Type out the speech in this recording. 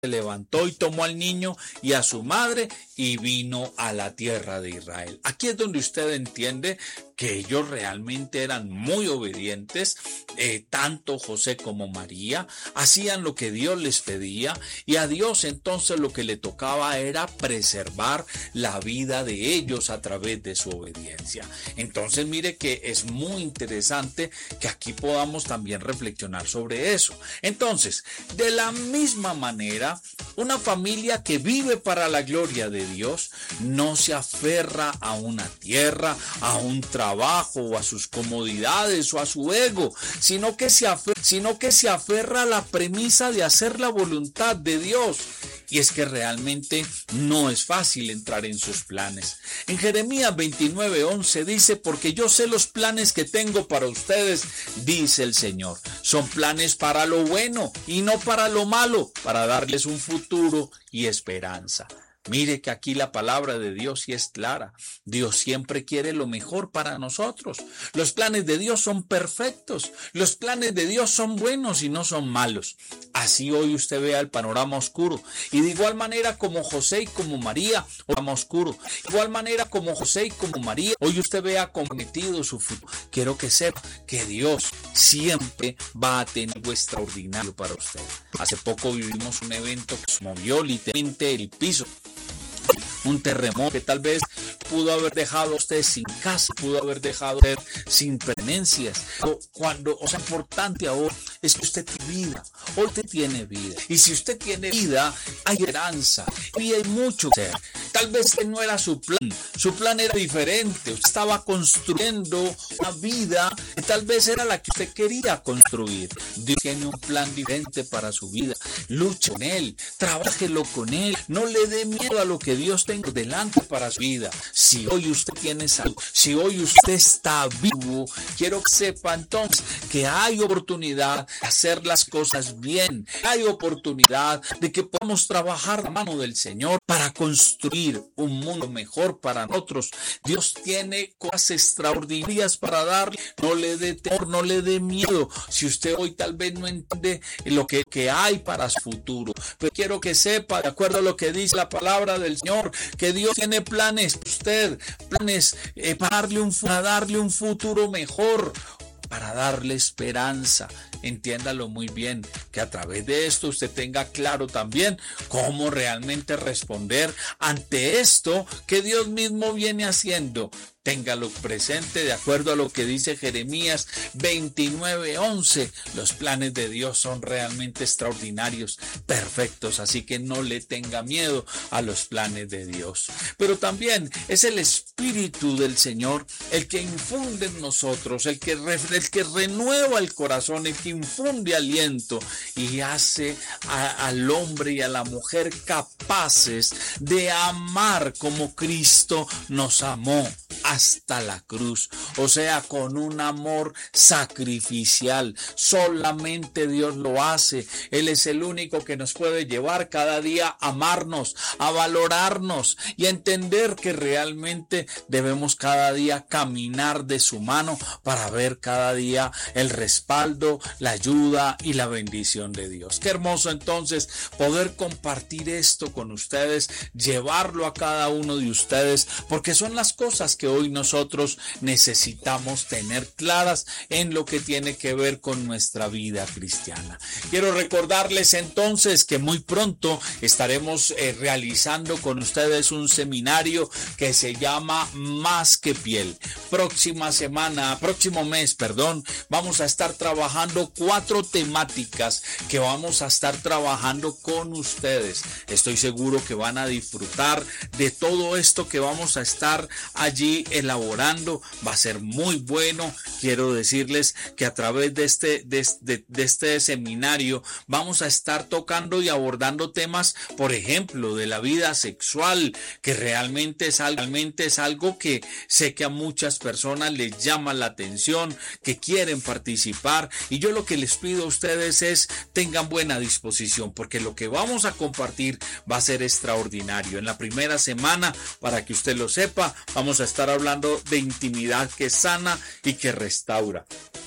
se levantó y tomó al niño y a su madre y vino a la tierra de Israel. Aquí es donde usted entiende que ellos realmente eran muy obedientes, tanto José como María, hacían lo que Dios les pedía y a Dios entonces lo que le tocaba era preservar la vida de ellos a través de su obediencia. Entonces mire que es muy interesante que aquí podamos también reflexionar sobre eso. Entonces, de la misma manera, una familia que vive para la gloria de Dios no se aferra a una tierra, a un trabajo o a sus comodidades o a su ego, sino que se aferra a la premisa de hacer la voluntad de Dios. Y es que realmente no es fácil entrar en sus planes. En Jeremías 29:11 dice: porque yo sé los planes que tengo para ustedes, dice el Señor. Son planes para lo bueno y no para lo malo, para darles un futuro y esperanza. Mire que aquí la palabra de Dios sí es clara. Dios siempre quiere lo mejor para nosotros. Los planes de Dios son perfectos. Los planes de Dios son buenos y no son malos. Así hoy usted vea el panorama oscuro. Y de igual manera como José y como María, panorama oscuro. De igual manera como José y como María, hoy usted vea comprometido su futuro. Quiero que sepa que Dios siempre va a tener algo extraordinario para usted. Hace poco vivimos un evento que movió literalmente el piso. Un terremoto que tal vez pudo haber dejado a usted sin casa, pudo haber dejado a usted sin pertenencias. Cuando, importante ahora es que usted tiene vida. Hoy usted tiene vida. Y si usted tiene vida, hay esperanza. Y hay mucho que hacer. Tal vez que no era su plan. Su plan era diferente. Usted estaba construyendo una vida que tal vez era la que usted quería construir. Dios tiene un plan diferente para su vida. Luche con Él. Trabájelo con Él. No le dé miedo a lo que Dios tenga delante para su vida. Si hoy usted tiene salud, si hoy usted está vivo, quiero que sepa entonces que hay oportunidad de hacer las cosas bien. Hay oportunidad de que podamos trabajar la mano del Señor para construir un mundo mejor para nosotros. Dios tiene cosas extraordinarias para darle. No le dé temor, no le dé miedo. Si usted hoy tal vez no entiende lo que hay para su futuro, pero quiero que sepa, de acuerdo a lo que dice la palabra del Señor, que Dios tiene planes para usted, planes para darle un futuro mejor, para darle esperanza. Entiéndalo muy bien, que a través de esto usted tenga claro también cómo realmente responder ante esto que Dios mismo viene haciendo. Téngalo presente de acuerdo a lo que dice Jeremías 29:11. Los planes de Dios son realmente extraordinarios, perfectos, así que no le tenga miedo a los planes de Dios. Pero también es el Espíritu del Señor el que infunde en nosotros, el que renueva el corazón, el que infunde aliento y hace al hombre y a la mujer capaces de amar como Cristo nos amó hasta la cruz, o sea, con un amor sacrificial. Solamente Dios lo hace. Él es el único que nos puede llevar cada día a amarnos, a valorarnos y a entender que realmente debemos cada día caminar de su mano para ver cada día el respaldo, la ayuda y la bendición de Dios. Qué hermoso entonces poder compartir esto con ustedes, llevarlo a cada uno de ustedes, porque son las cosas que hoy nosotros necesitamos tener claras en lo que tiene que ver con nuestra vida cristiana. Quiero recordarles entonces que muy pronto estaremos realizando con ustedes un seminario que se llama Más que Piel. Próximo mes, vamos a estar trabajando 4 temáticas que vamos a estar trabajando con ustedes. Estoy seguro que van a disfrutar de todo esto que vamos a estar allí elaborando. Va a ser muy bueno. Quiero decirles que a través de este seminario vamos a estar tocando y abordando temas, por ejemplo, de la vida sexual, que realmente es algo que sé que a muchas personas les llama la atención, que quieren participar, y yo lo que les pido a ustedes es tengan buena disposición, porque lo que vamos a compartir va a ser extraordinario. En la primera semana, para que usted lo sepa, vamos a estar hablando de intimidad que sana y que restaura.